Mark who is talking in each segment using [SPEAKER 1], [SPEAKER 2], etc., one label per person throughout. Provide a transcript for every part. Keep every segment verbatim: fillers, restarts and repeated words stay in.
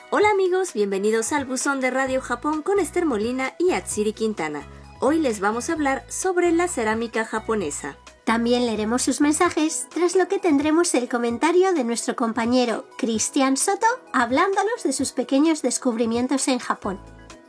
[SPEAKER 1] Hola amigos, bienvenidos al buzón de Radio Japón con Esther Molina y Atsiri Quintana. Hoy les vamos a hablar sobre la cerámica japonesa.
[SPEAKER 2] También leeremos sus mensajes, tras lo que tendremos el comentario de nuestro compañero Cristian Soto hablándonos de sus pequeños descubrimientos en Japón.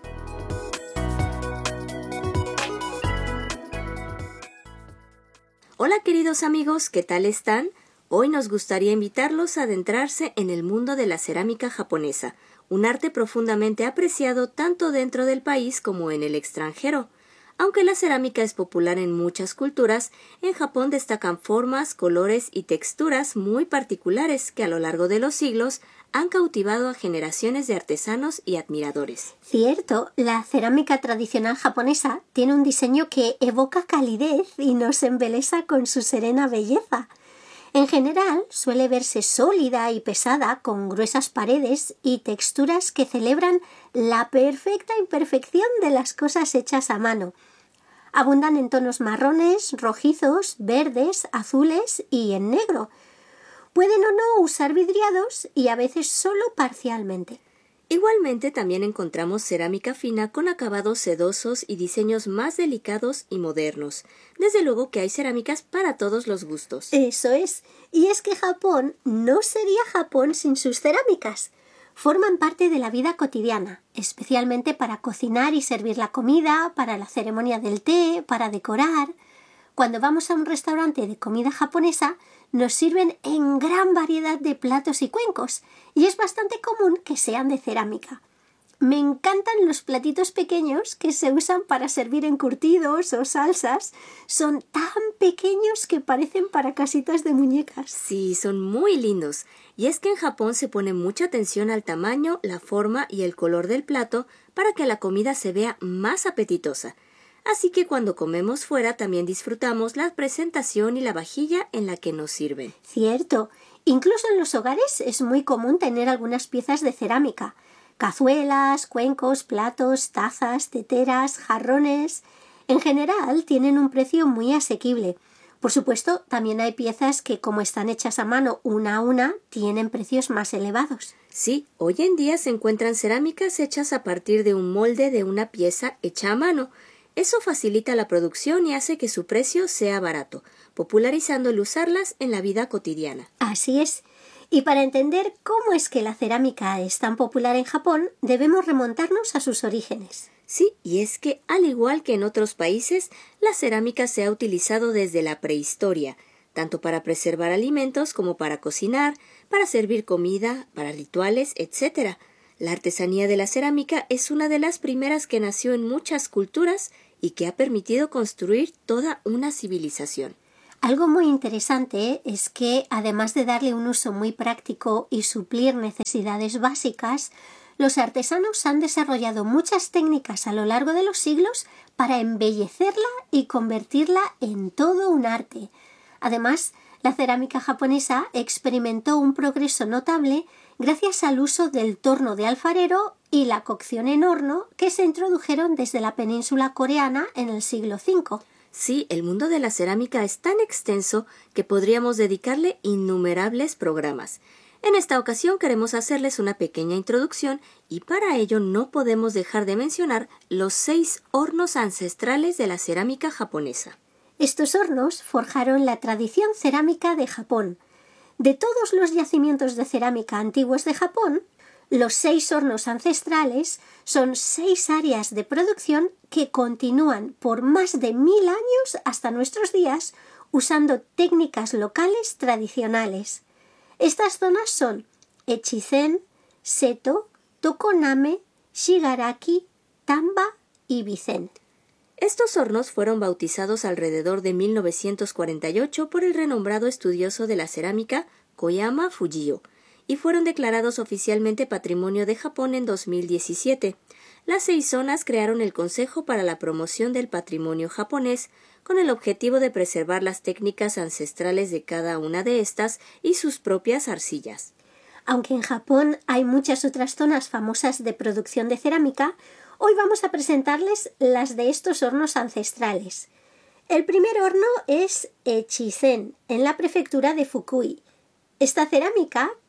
[SPEAKER 1] Hola queridos amigos, ¿qué tal están? Hoy nos gustaría invitarlos a adentrarse en el mundo de la cerámica japonesa, un arte profundamente apreciado tanto dentro del país como en el extranjero. Aunque la cerámica es popular en muchas culturas, en Japón destacan formas, colores y texturas muy particulares que a lo largo de los siglos han cautivado a generaciones de artesanos y admiradores.
[SPEAKER 2] Cierto, la cerámica tradicional japonesa tiene un diseño que evoca calidez y nos embelesa con su serena belleza. En general, suele verse sólida y pesada, con gruesas paredes y texturas que celebran la perfecta imperfección de las cosas hechas a mano. Abundan en tonos marrones, rojizos, verdes, azules y en negro. Pueden o no usar vidriados y a veces solo parcialmente.
[SPEAKER 1] Igualmente también encontramos cerámica fina con acabados sedosos y diseños más delicados y modernos. Desde luego que hay cerámicas para todos los gustos.
[SPEAKER 2] Eso es. Y es que Japón no sería Japón sin sus cerámicas. Forman parte de la vida cotidiana, especialmente para cocinar y servir la comida, para la ceremonia del té, para decorar. Cuando vamos a un restaurante de comida japonesa, nos sirven en gran variedad de platos y cuencos, y es bastante común que sean de cerámica. Me encantan los platitos pequeños que se usan para servir encurtidos o salsas. Son tan pequeños que parecen para casitas de muñecas.
[SPEAKER 1] Sí, son muy lindos. Y es que en Japón se pone mucha atención al tamaño, la forma y el color del plato para que la comida se vea más apetitosa. Así que cuando comemos fuera también disfrutamos la presentación y la vajilla en la que nos sirven.
[SPEAKER 2] Cierto. Incluso en los hogares es muy común tener algunas piezas de cerámica. Cazuelas, cuencos, platos, tazas, teteras, jarrones. En general tienen un precio muy asequible. Por supuesto, también hay piezas que, como están hechas a mano una a una, tienen precios más elevados.
[SPEAKER 1] Sí, hoy en día se encuentran cerámicas hechas a partir de un molde de una pieza hecha a mano. Eso facilita la producción y hace que su precio sea barato, popularizando el usarlas en la vida cotidiana.
[SPEAKER 2] Así es. Y para entender cómo es que la cerámica es tan popular en Japón, debemos remontarnos a sus orígenes.
[SPEAKER 1] Sí, y es que, al igual que en otros países, la cerámica se ha utilizado desde la prehistoria, tanto para preservar alimentos como para cocinar, para servir comida, para rituales, etcétera. La artesanía de la cerámica es una de las primeras que nació en muchas culturas y que ha permitido construir toda una civilización.
[SPEAKER 2] Algo muy interesante es que, además de darle un uso muy práctico y suplir necesidades básicas, los artesanos han desarrollado muchas técnicas a lo largo de los siglos para embellecerla y convertirla en todo un arte. Además, la cerámica japonesa experimentó un progreso notable gracias al uso del torno de alfarero y la cocción en horno que se introdujeron desde la península coreana en el siglo quinto.
[SPEAKER 1] Sí, el mundo de la cerámica es tan extenso que podríamos dedicarle innumerables programas. En esta ocasión queremos hacerles una pequeña introducción y para ello no podemos dejar de mencionar los seis hornos ancestrales de la cerámica japonesa.
[SPEAKER 2] Estos hornos forjaron la tradición cerámica de Japón. De todos los yacimientos de cerámica antiguos de Japón, los seis hornos ancestrales son seis áreas de producción que continúan por más de mil años hasta nuestros días usando técnicas locales tradicionales. Estas zonas son Echizen, Seto, Tokoname, Shigaraki, Tamba y Bizen.
[SPEAKER 1] Estos hornos fueron bautizados alrededor de mil novecientos cuarenta y ocho por el renombrado estudioso de la cerámica Koyama Fujio y fueron declarados oficialmente Patrimonio de Japón en dos mil diecisiete. Las seis zonas crearon el Consejo para la Promoción del Patrimonio Japonés con el objetivo de preservar las técnicas ancestrales de cada una de estas y sus propias arcillas.
[SPEAKER 2] Aunque en Japón hay muchas otras zonas famosas de producción de cerámica, hoy vamos a presentarles las de estos hornos ancestrales. El primer horno es Echizen, en la prefectura de Fukui. Esta cerámica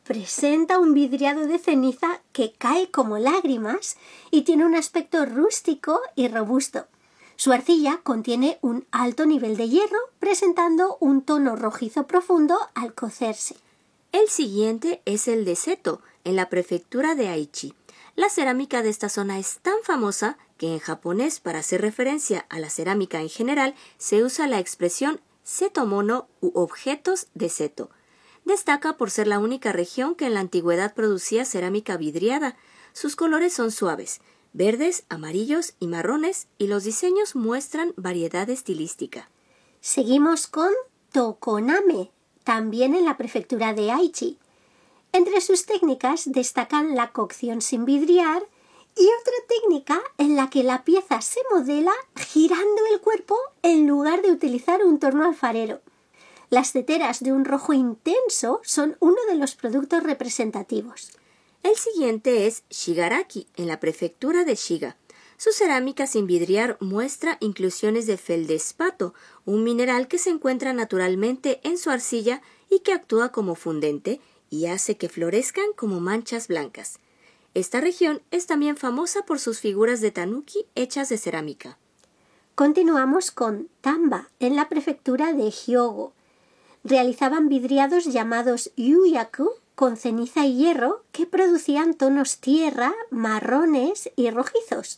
[SPEAKER 2] Presenta un vidriado de ceniza que cae como lágrimas y tiene un aspecto rústico y robusto. Su arcilla contiene un alto nivel de hierro, presentando un tono rojizo profundo al cocerse.
[SPEAKER 1] El siguiente es el de Seto, en la prefectura de Aichi. La cerámica de esta zona es tan famosa que en japonés, para hacer referencia a la cerámica en general, se usa la expresión setomono u objetos de seto. Destaca por ser la única región que en la antigüedad producía cerámica vidriada. Sus colores son suaves, verdes, amarillos y marrones, y los diseños muestran variedad estilística.
[SPEAKER 2] Seguimos con Tokoname, también en la prefectura de Aichi. Entre sus técnicas destacan la cocción sin vidriar y otra técnica en la que la pieza se modela girando el cuerpo en lugar de utilizar un torno alfarero. Las teteras de un rojo intenso son uno de los productos representativos.
[SPEAKER 1] El siguiente es Shigaraki, en la prefectura de Shiga. Su cerámica sin vidriar muestra inclusiones de feldespato, un mineral que se encuentra naturalmente en su arcilla y que actúa como fundente y hace que florezcan como manchas blancas. Esta región es también famosa por sus figuras de tanuki hechas de cerámica.
[SPEAKER 2] Continuamos con Tamba, en la prefectura de Hyogo. Realizaban vidriados llamados yuyaku con ceniza y hierro que producían tonos tierra, marrones y rojizos.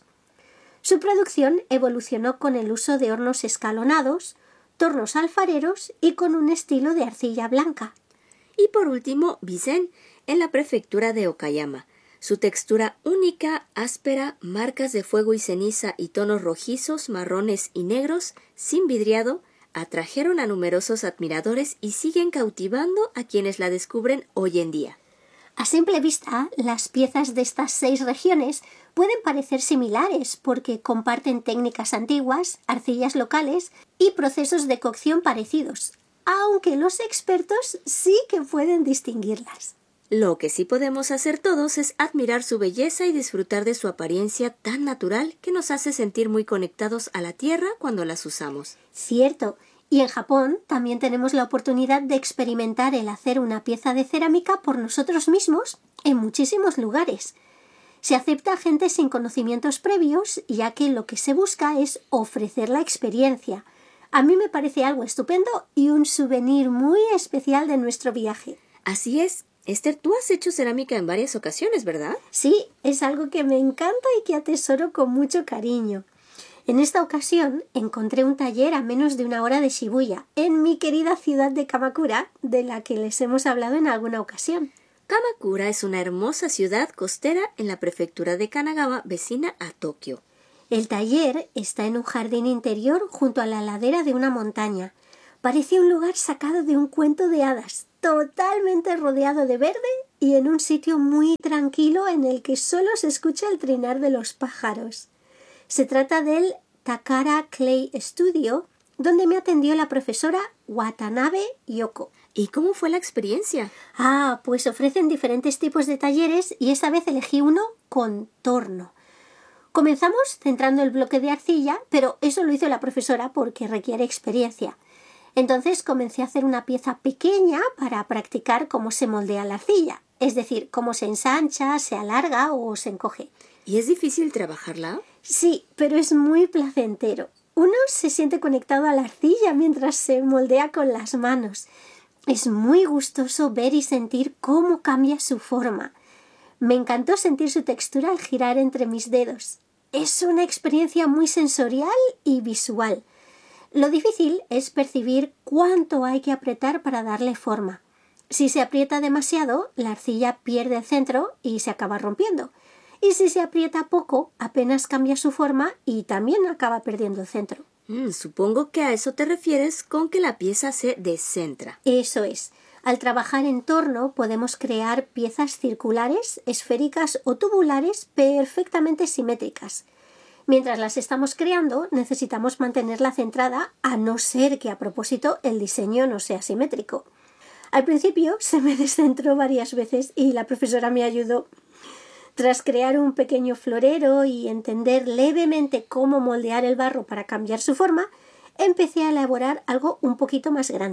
[SPEAKER 2] Su producción evolucionó con el uso de hornos escalonados, tornos alfareros y con un estilo de arcilla blanca.
[SPEAKER 1] Y por último, Bizen, en la prefectura de Okayama. Su textura única, áspera, marcas de fuego y ceniza y tonos rojizos, marrones y negros, sin vidriado, atrajeron a numerosos admiradores y siguen cautivando a quienes la descubren hoy en día.
[SPEAKER 2] A simple vista, las piezas de estas seis regiones pueden parecer similares porque comparten técnicas antiguas, arcillas locales y procesos de cocción parecidos, aunque los expertos sí que pueden distinguirlas.
[SPEAKER 1] Lo que sí podemos hacer todos es admirar su belleza y disfrutar de su apariencia tan natural que nos hace sentir muy conectados a la tierra cuando las usamos.
[SPEAKER 2] Cierto, y en Japón también tenemos la oportunidad de experimentar el hacer una pieza de cerámica por nosotros mismos en muchísimos lugares. Se acepta gente sin conocimientos previos, ya que lo que se busca es ofrecer la experiencia. A mí me parece algo estupendo y un souvenir muy especial de nuestro viaje.
[SPEAKER 1] Así es. Esther, tú has hecho cerámica en varias ocasiones, ¿verdad?
[SPEAKER 2] Sí, es algo que me encanta y que atesoro con mucho cariño. En esta ocasión encontré un taller a menos de una hora de Shibuya, en mi querida ciudad de Kamakura, de la que les hemos hablado en alguna ocasión.
[SPEAKER 1] Kamakura es una hermosa ciudad costera en la prefectura de Kanagawa, vecina a Tokio.
[SPEAKER 2] El taller está en un jardín interior junto a la ladera de una montaña. Parece un lugar sacado de un cuento de hadas, totalmente rodeado de verde y en un sitio muy tranquilo en el que solo se escucha el trinar de los pájaros. Se trata del Takara Clay Studio, donde me atendió la profesora Watanabe Yoko.
[SPEAKER 1] ¿Y cómo fue la experiencia?
[SPEAKER 2] Ah, pues ofrecen diferentes tipos de talleres y esta vez elegí uno con torno. Comenzamos centrando el bloque de arcilla, pero eso lo hizo la profesora porque requiere experiencia. Entonces comencé a hacer una pieza pequeña para practicar cómo se moldea la arcilla, es decir, cómo se ensancha, se alarga o se encoge.
[SPEAKER 1] ¿Y es difícil trabajarla?
[SPEAKER 2] Sí, pero es muy placentero. Uno se siente conectado a la arcilla mientras se moldea con las manos. Es muy gustoso ver y sentir cómo cambia su forma. Me encantó sentir su textura al girar entre mis dedos. Es una experiencia muy sensorial y visual. Lo difícil es percibir cuánto hay que apretar para darle forma. Si se aprieta demasiado, la arcilla pierde el centro y se acaba rompiendo. Y si se aprieta poco, apenas cambia su forma y también acaba perdiendo el centro.
[SPEAKER 1] Mm, supongo que a eso te refieres con que la pieza se descentra.
[SPEAKER 2] Eso es. Al trabajar en torno podemos crear piezas circulares, esféricas o tubulares perfectamente simétricas. Mientras las estamos creando, necesitamos mantenerla centrada, a no ser que a propósito el diseño no sea simétrico. Al principio se me descentró varias veces y la profesora me ayudó. Tras crear un pequeño florero y entender levemente cómo moldear el barro para cambiar su forma, empecé a elaborar algo un poquito más grande.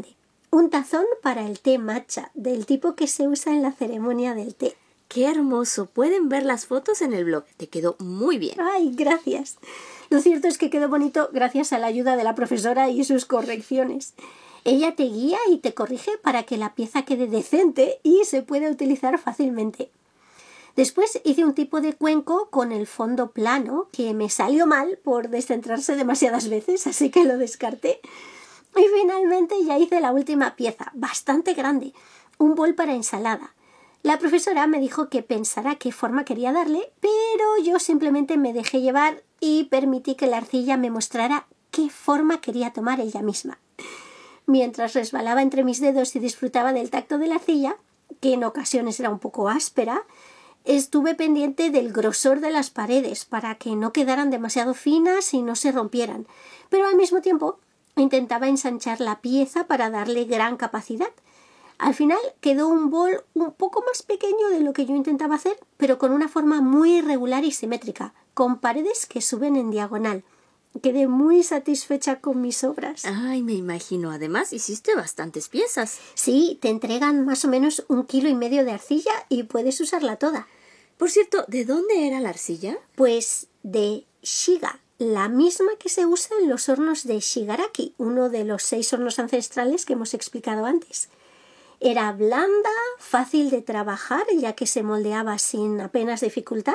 [SPEAKER 2] Un tazón para el té matcha, del tipo que se usa en la ceremonia del té.
[SPEAKER 1] ¡Qué hermoso! Pueden ver las fotos en el blog. Te quedó muy bien.
[SPEAKER 2] ¡Ay, gracias! Lo cierto es que quedó bonito gracias a la ayuda de la profesora y sus correcciones. Ella te guía y te corrige para que la pieza quede decente y se pueda utilizar fácilmente. Después hice un tipo de cuenco con el fondo plano que me salió mal por descentrarse demasiadas veces, así que lo descarté. Y finalmente ya hice la última pieza, bastante grande, un bol para ensalada. La profesora me dijo que pensara qué forma quería darle, pero yo simplemente me dejé llevar y permití que la arcilla me mostrara qué forma quería tomar ella misma. Mientras resbalaba entre mis dedos y disfrutaba del tacto de la arcilla, que en ocasiones era un poco áspera, estuve pendiente del grosor de las paredes para que no quedaran demasiado finas y no se rompieran, pero al mismo tiempo intentaba ensanchar la pieza para darle gran capacidad. Al final quedó un bol un poco más pequeño de lo que yo intentaba hacer, pero con una forma muy irregular y simétrica, con paredes que suben en diagonal. Quedé muy satisfecha con mis obras.
[SPEAKER 1] Ay, me imagino. Además, hiciste bastantes piezas.
[SPEAKER 2] Sí, te entregan más o menos un kilo y medio de arcilla y puedes usarla toda.
[SPEAKER 1] Por cierto, ¿de dónde era la arcilla?
[SPEAKER 2] Pues de Shiga, la misma que se usa en los hornos de Shigaraki, uno de los seis hornos ancestrales que hemos explicado antes. Era blanda, fácil de trabajar, ya que se moldeaba sin apenas dificultad,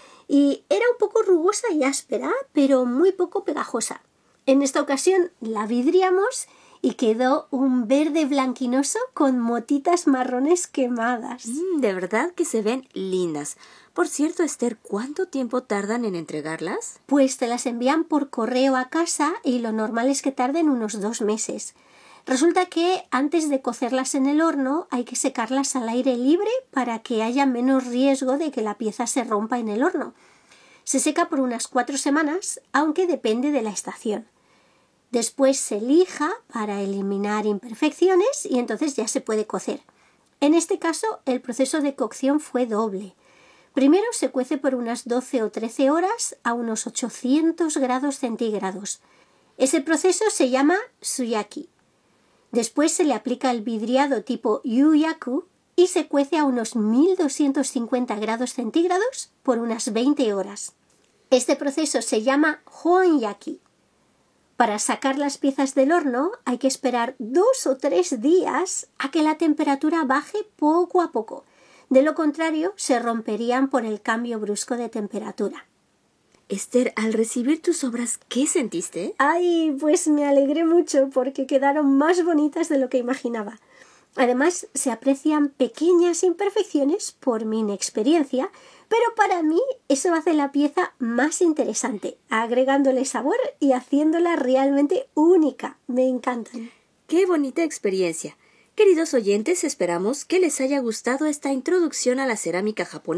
[SPEAKER 2] y era un poco rugosa y áspera, pero muy poco pegajosa. En esta ocasión la vidriamos y quedó un verde blanquinoso con motitas marrones quemadas.
[SPEAKER 1] Mm, de verdad que se ven lindas. Por cierto, Esther, ¿cuánto tiempo tardan en entregarlas?
[SPEAKER 2] Pues te las envían por correo a casa y lo normal es que tarden unos dos meses. Resulta que antes de cocerlas en el horno hay que secarlas al aire libre para que haya menos riesgo de que la pieza se rompa en el horno. Se seca por unas cuatro semanas, aunque depende de la estación. Después se lija para eliminar imperfecciones y entonces ya se puede cocer. En este caso, el proceso de cocción fue doble. Primero se cuece por unas doce o trece horas a unos ochocientos grados centígrados. Ese proceso se llama suyaki. Después se le aplica el vidriado tipo yuyaku y se cuece a unos mil doscientos cincuenta grados centígrados por unas veinte horas. Este proceso se llama honyaki. Para sacar las piezas del horno hay que esperar dos o tres días a que la temperatura baje poco a poco. De lo contrario, se romperían por el cambio brusco de temperatura.
[SPEAKER 1] Esther, al recibir tus obras, ¿qué sentiste?
[SPEAKER 2] Ay, pues me alegré mucho porque quedaron más bonitas de lo que imaginaba. Además, se aprecian pequeñas imperfecciones por mi inexperiencia, pero para mí eso hace la pieza más interesante, agregándole sabor y haciéndola realmente única. Me encantan.
[SPEAKER 1] ¡Qué bonita experiencia! Queridos oyentes, esperamos que les haya gustado esta introducción a la cerámica japonesa.